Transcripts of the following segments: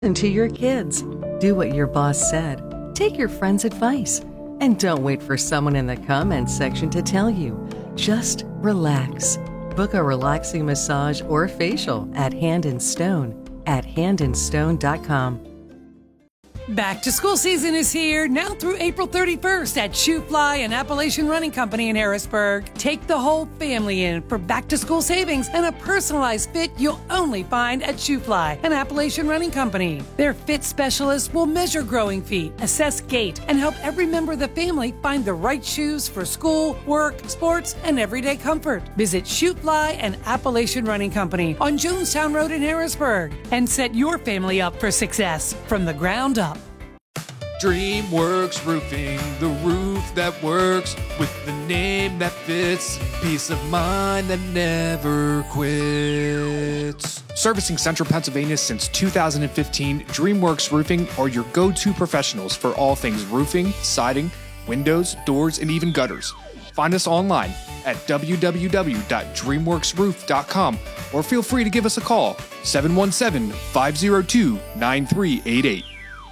And to your kids, do what your boss said. Take your friend's advice. And don't wait for someone in the comments section to tell you. Just relax. Book a relaxing massage or facial at Hand and Stone at handandstone.com. Back to school season is here, now through April 31st at Shoe Fly and Appalachian Running Company in Harrisburg. Take the whole family in for back to school savings and a personalized fit you'll only find at Shoe Fly and Appalachian Running Company. Their fit specialists will measure growing feet, assess gait, and help every member of the family find the right shoes for school, work, sports, and everyday comfort. Visit Shoe Fly and Appalachian Running Company on Jonestown Road in Harrisburg and set your family up for success from the ground up. DreamWorks Roofing, the roof that works with the name that fits, peace of mind that never quits. Servicing Central Pennsylvania since 2015, DreamWorks Roofing are your go-to professionals for all things roofing, siding, windows, doors, and even gutters. Find us online at www.dreamworksroof.com or feel free to give us a call, 717-502-9388.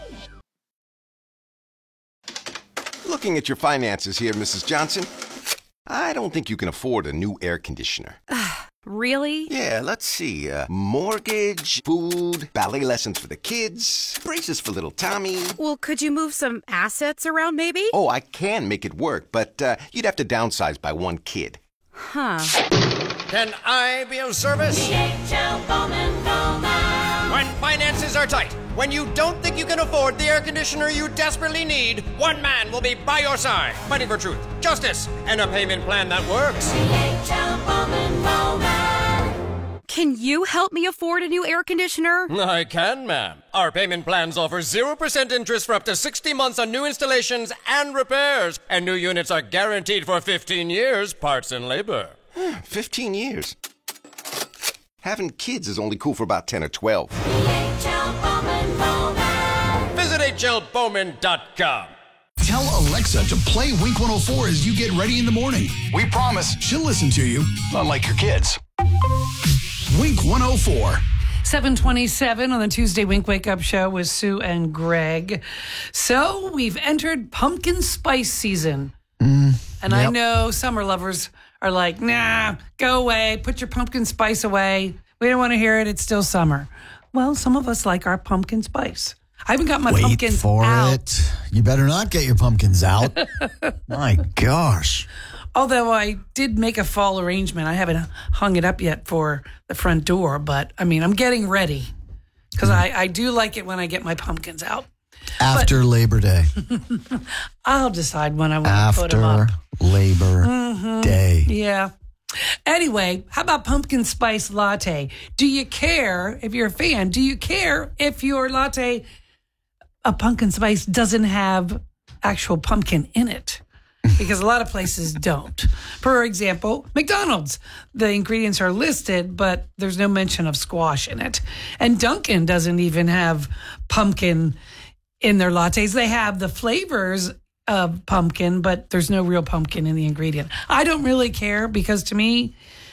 Looking at your finances here, Mrs. Johnson, I don't think you can afford a new air conditioner. Really? Yeah, let's see. Mortgage, food, ballet lessons for the kids, braces for little Tommy. Well, could you move some assets around maybe? Oh, I can make it work, but you'd have to downsize by one kid. Huh. Can I be of service? DHL Bowman Bowman. When finances are tight, when you don't think you can afford the air conditioner you desperately need, one man will be by your side, fighting for truth, justice, and a payment plan that works. DHL Bowman Bowman. Can you help me afford a new air conditioner? I can, ma'am. Our payment plans offer 0% interest for up to 60 months on new installations and repairs, and new units are guaranteed for 15 years, parts and labor. 15 years. Having kids is only cool for about 10 or 12. DHL Bowman Bowman. Visit hlbowman.com. Tell Alexa to play Wink 104 as you get ready in the morning. We promise she'll listen to you, unlike your kids. Wink 104. 7:27 on the Tuesday Wink Wake Up Show with Sue and Greg. So we've entered pumpkin spice season. And I know summer lovers are like, nah, go away. Put your pumpkin spice away. We don't want to hear it. It's still summer. Well, some of us like our pumpkin spice. I haven't got my pumpkins out. Wait for it. You better not get your pumpkins out. My gosh. Although I did make a fall arrangement. I haven't hung it up yet for the front door. But, I mean, I'm getting ready. Because I do like it when I get my pumpkins out. After Labor Day. I'll decide when I want to put them up. After Labor Day. Yeah. Anyway, how about pumpkin spice latte? Do you care, if you're a fan, do you care if your latte, a pumpkin spice, doesn't have actual pumpkin in it? Because a lot of places don't. For example, McDonald's, the ingredients are listed, but there's no mention of squash in it. And Dunkin' doesn't even have pumpkin in their lattes. They have the flavors of pumpkin, but there's no real pumpkin in the ingredient. I don't really care because to me,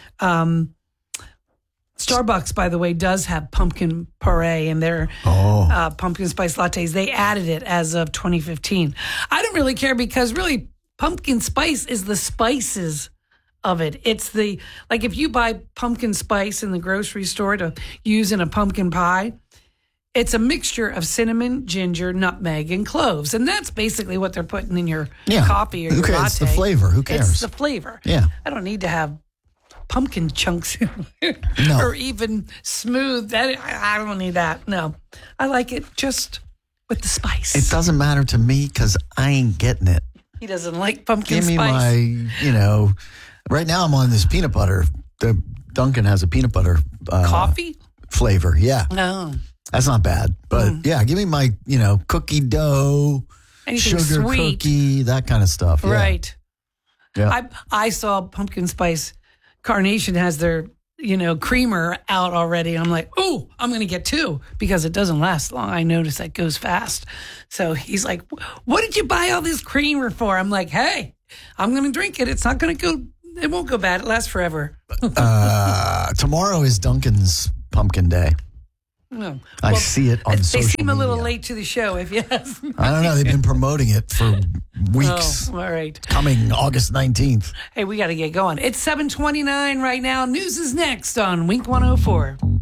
Starbucks, by the way, does have pumpkin puree in their pumpkin spice lattes. They added it as of 2015. I don't really care because really pumpkin spice is the spices of it. It's the, like if you buy pumpkin spice in the grocery store to use in a pumpkin pie, it's a mixture of cinnamon, ginger, nutmeg, and cloves. And that's basically what they're putting in your coffee or your latte. It's the flavor. Who cares? It's the flavor. Yeah. I don't need to have pumpkin chunks in there or even smooth. I don't need that. No. I like it just with the spice. It doesn't matter to me because I ain't getting it. He doesn't like pumpkin spice. Give me my, right now I'm on this peanut butter. The Dunkin' has a peanut butter. Coffee? Flavor, yeah. No. That's not bad. But yeah, give me my, cookie dough, anything sugar sweet. Cookie, that kind of stuff. Yeah. Right. Yeah. I saw pumpkin spice. Carnation has their, creamer out already. I'm like, oh, I'm going to get two because it doesn't last long. I notice that goes fast. So he's like, what did you buy all this creamer for? I'm like, hey, I'm going to drink it. It's not going to go, it won't go bad. It lasts forever. Tomorrow is Dunkin's pumpkin day. No. I see it on social They seem a little media. late to the show, if you ask me. I don't know. They've been promoting it for weeks. Oh, all right. Coming August 19th. Hey, we got to get going. It's 7:29 right now. News is next on Wink 104.